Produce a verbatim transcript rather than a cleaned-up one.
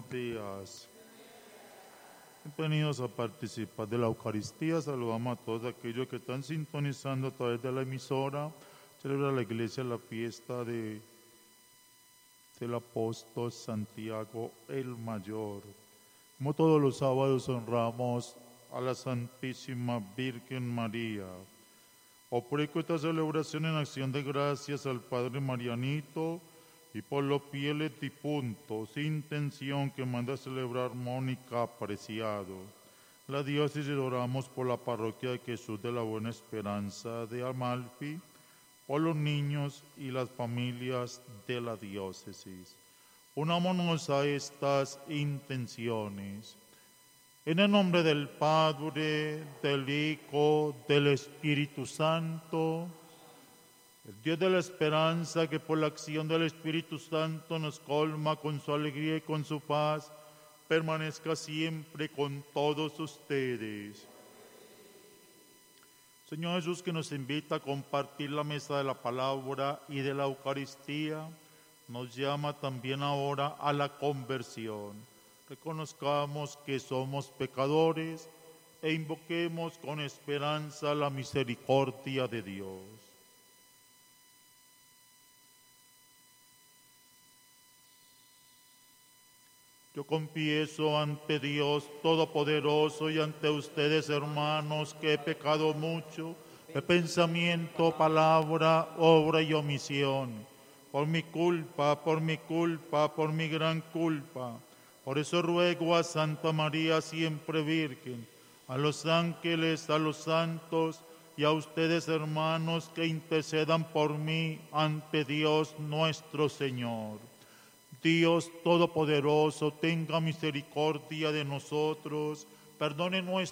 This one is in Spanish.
buenos días. Bienvenidos a participar de la Eucaristía. Saludamos a todos aquellos que están sintonizando a través de la emisora. Celebra la Iglesia la fiesta de, del apóstol Santiago el Mayor. Como todos los sábados honramos a la Santísima Virgen María. Ofrezco esta celebración en acción de gracias al Padre Marianito y por los fieles difuntos, intención que manda a celebrar Mónica Apreciado. La diócesis oramos por la parroquia de Jesús de la Buena Esperanza de Amalfi, por los niños y las familias de la diócesis. Unámonos a estas intenciones. En el nombre del Padre, del Hijo, del Espíritu Santo, el Dios de la esperanza, que por la acción del Espíritu Santo nos colma con su alegría y con su paz, permanezca siempre con todos ustedes. Señor Jesús, que nos invita a compartir la mesa de la palabra y de la Eucaristía, nos llama también ahora a la conversión. Reconozcamos que somos pecadores e invoquemos con esperanza la misericordia de Dios. Yo confieso ante Dios Todopoderoso y ante ustedes, hermanos, que he pecado mucho de pensamiento, palabra, obra y omisión. Por mi culpa, por mi culpa, por mi gran culpa. Por eso ruego a Santa María, siempre Virgen, a los ángeles, a los santos y a ustedes, hermanos, que intercedan por mí ante Dios nuestro Señor. Dios Todopoderoso, tenga misericordia de nosotros, perdone nuestros